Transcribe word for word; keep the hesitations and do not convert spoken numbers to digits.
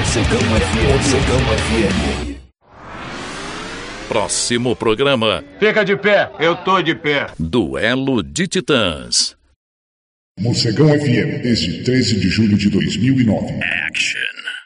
Morcegão F M. Morcegão F M. Próximo programa. Fica de pé, eu tô de pé. Duelo de Titãs. Morcegão F M, desde treze de julho de dois mil e nove. Action.